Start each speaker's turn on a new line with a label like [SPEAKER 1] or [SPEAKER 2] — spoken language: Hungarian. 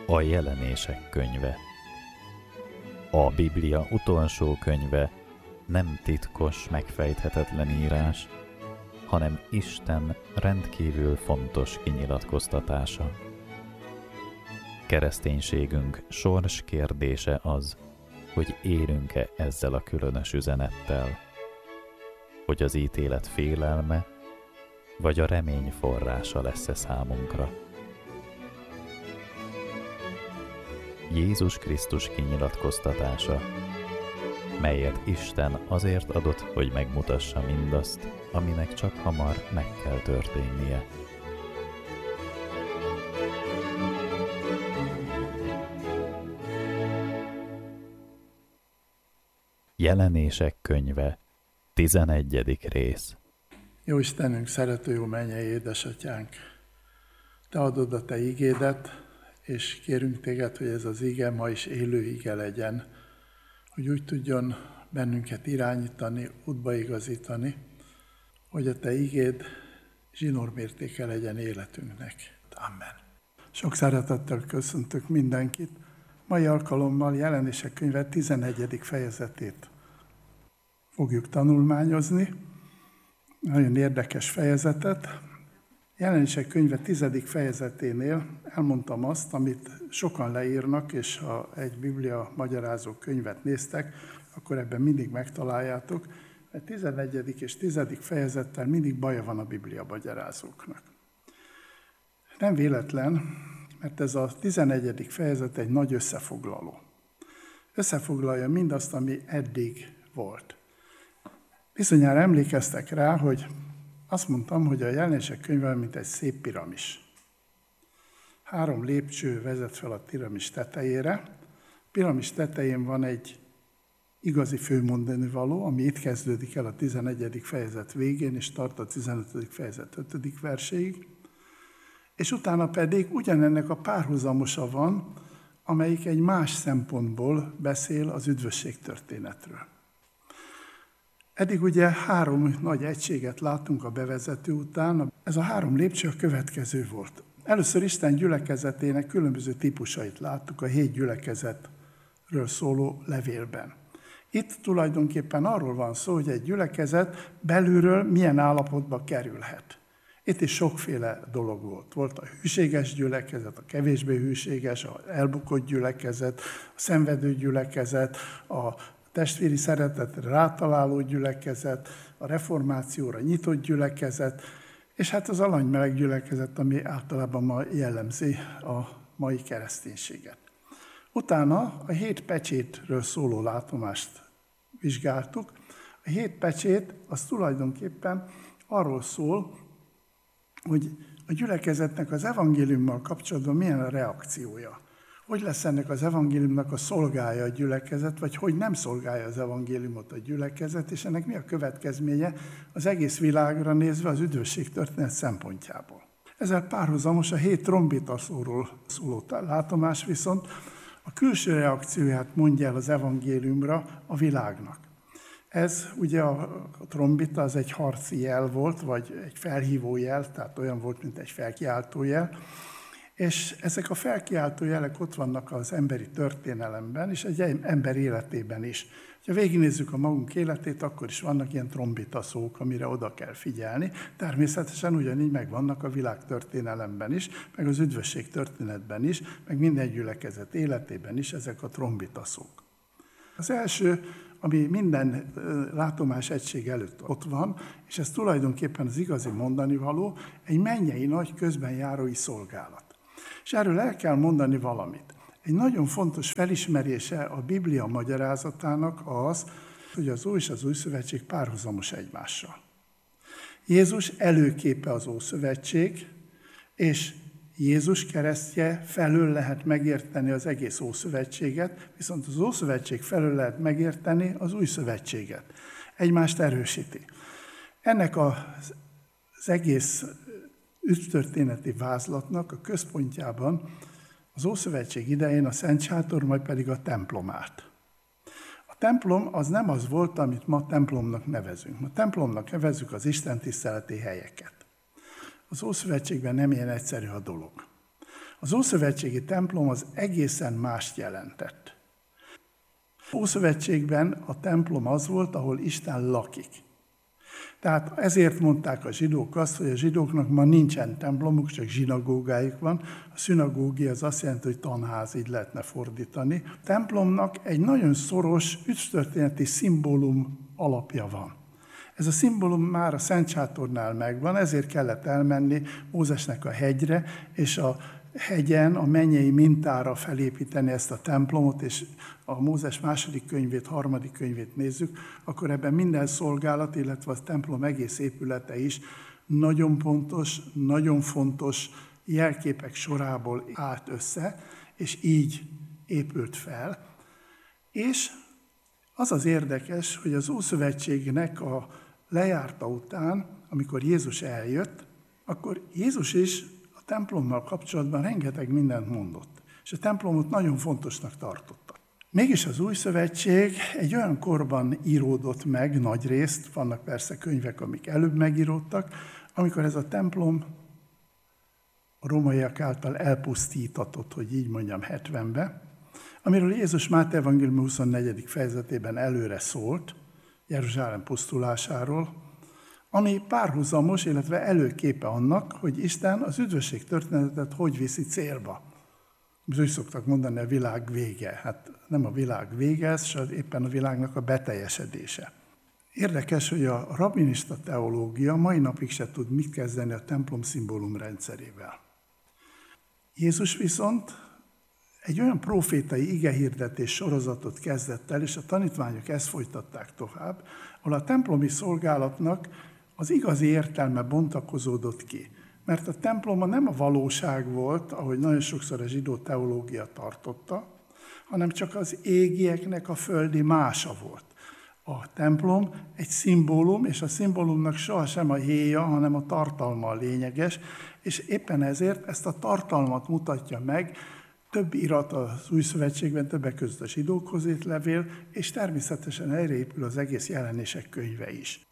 [SPEAKER 1] A Jelenések könyve. A Biblia utolsó könyve nem titkos, megfejthetetlen írás, hanem Isten rendkívül fontos kinyilatkoztatása. Kereszténységünk sors kérdése az, hogy élünk-e ezzel a különös üzenettel, hogy az ítélet félelme, vagy a remény forrása lesz-e számunkra. Jézus Krisztus kinyilatkoztatása, melyet Isten azért adott, hogy megmutassa mindazt, aminek csak hamar meg kell történnie. Jelenések könyve, 11. rész.
[SPEAKER 2] Jó Istenünk, szerető jó mennyei édesatyánk, Te adod a Te igédet, és kérünk Téged, hogy ez az ige ma is élő ige legyen, hogy úgy tudjon bennünket irányítani, útba igazítani, hogy a Te igéd zsinórmértéke legyen életünknek. Amen. Sok szeretettel köszöntök mindenkit. Mai alkalommal Jelenések könyve 11. fejezetét fogjuk tanulmányozni. Nagyon érdekes fejezetet. Jelenések könyve 10. fejezeténél elmondtam azt, amit sokan leírnak, és ha egy Biblia magyarázó könyvet néztek, akkor ebben mindig megtaláljátok, mert 11. és 10. fejezettel mindig baja van a Biblia magyarázóknak. Nem véletlen, mert ez a 11. fejezet egy nagy összefoglaló. Összefoglalja mindazt, ami eddig volt. Bizonyára emlékeztek rá, hogy azt mondtam, hogy a Jelenések könyve mint egy szép piramis. 3 lépcső vezet fel a piramis tetejére. A piramis tetején van egy igazi főmondani való, ami itt kezdődik el a 11. fejezet végén, és tart a 15. fejezet 5. verséig. És utána pedig ugyanennek a párhuzamosa van, amelyik egy más szempontból beszél az üdvösség történetről. Eddig ugye 3 nagy egységet láttunk a bevezető után. Ez a 3 lépcső a következő volt. Először Isten gyülekezetének különböző típusait láttuk a 7 gyülekezetről szóló levélben. Itt tulajdonképpen arról van szó, hogy egy gyülekezet belülről milyen állapotba kerülhet. Itt is sokféle dolog volt. Volt a hűséges gyülekezet, a kevésbé hűséges, az elbukott gyülekezet, a szenvedő gyülekezet, a testvéri szeretetre rátaláló gyülekezet, a reformációra nyitott gyülekezet, és hát az alanymeleg gyülekezet, ami általában ma jellemzi a mai kereszténységet. Utána a 7 pecsétről szóló látomást vizsgáltuk. A 7 pecsét az tulajdonképpen arról szól, hogy a gyülekezetnek az evangéliummal kapcsolatban milyen a reakciója. Hogy lesz ennek az evangéliumnak a szolgája a gyülekezet, vagy hogy nem szolgálja az evangéliumot a gyülekezet, és ennek mi a következménye az egész világra nézve az üdvösség történet szempontjából. Ezzel párhuzamos a 7 trombitaszóról szóló látomás viszont a külső reakcióját mondja el az evangéliumra a világnak. Ez ugye a trombita az egy harci jel volt, vagy egy felhívó jel, tehát olyan volt, mint egy felkiáltó jel. És ezek a felkiáltó jelek ott vannak az emberi történelemben, és egy ember életében is. Ha végignézzük a magunk életét, akkor is vannak ilyen trombitaszók, amire oda kell figyelni. Természetesen ugyanígy megvannak a világ történelemben is, meg az üdvösség történetben is, meg minden gyülekezet életében is ezek a trombitaszók. Az első, ami minden látomás egység előtt ott van, és ez tulajdonképpen az igazi mondanivaló, egy mennyei nagy közbenjárói szolgálat. És erről el kell mondani valamit. Egy nagyon fontos felismerése a Biblia magyarázatának az, hogy az Ói és az Új Szövetség párhuzamos egymással. Jézus előképe az Ószövetség, és Jézus keresztje felől lehet megérteni az egész Ószövetséget, viszont az Ószövetség felől lehet megérteni az Új Szövetséget. Egymást erősíti. Ennek az egész üdvtörténeti vázlatnak a központjában az Ószövetség idején a Szent Sátor, majd pedig a templom állt. A templom az nem az volt, amit ma templomnak nevezünk. Ma templomnak nevezzük az istentiszteleti helyeket. Az Ószövetségben nem ilyen egyszerű a dolog. Az ószövetségi templom az egészen mást jelentett. Az Ószövetségben a templom az volt, ahol Isten lakik. Tehát ezért mondták a zsidók azt, hogy a zsidóknak ma nincsen templomuk, csak zsinagógájuk van. A szinagógi az azt jelenti, hogy tanház, így lehetne fordítani. A templomnak egy nagyon szoros üdvtörténeti szimbólum alapja van. Ez a szimbólum már a Szent Sátornál megvan, ezért kellett elmenni Mózesnek a hegyre, és a hegyen, a mennyei mintára felépíteni ezt a templomot, és a Mózes 2. könyvét, 3. könyvét nézzük, akkor ebben minden szolgálat, illetve a templom egész épülete is nagyon pontos, nagyon fontos jelképek sorából állt össze, és így épült fel. És az az érdekes, hogy az Ószövetségnek a lejárta után, amikor Jézus eljött, akkor Jézus is a templommal kapcsolatban rengeteg mindent mondott, és a templomot nagyon fontosnak tartotta. Mégis az Új Szövetség egy olyan korban íródott meg nagyrészt, vannak persze könyvek, amik előbb megíródtak, amikor ez a templom a rómaiak által elpusztítatott, hogy így mondjam, 70-be, amiről Jézus Máté evangélium 24. fejezetében előre szólt, Jeruzsálem pusztulásáról, ami párhuzamos, illetve előképe annak, hogy Isten az üdvösség történetet hogy viszi célba. Úgy szoktak mondani, a világ vége. Hát nem a világ vége, ez éppen a világnak a beteljesedése. Érdekes, hogy a rabbinista teológia mai napig se tud mit kezdeni a templom szimbólum rendszerével. Jézus viszont egy olyan profétai igehirdetés sorozatot kezdett el, és a tanítványok ezt folytatták tovább, ahol a templomi szolgálatnak az igazi értelme bontakozódott ki. Mert a temploma nem a valóság volt, ahogy nagyon sokszor a zsidó teológia tartotta, hanem csak az égieknek a földi mása volt. A templom egy szimbólum, és a szimbólumnak sohasem a héja, hanem a tartalma a lényeges, és éppen ezért ezt a tartalmat mutatja meg több irat az Új Szövetségben, többek között a zsidókhoz írt levél, és természetesen erre épül az egész Jelenések könyve is.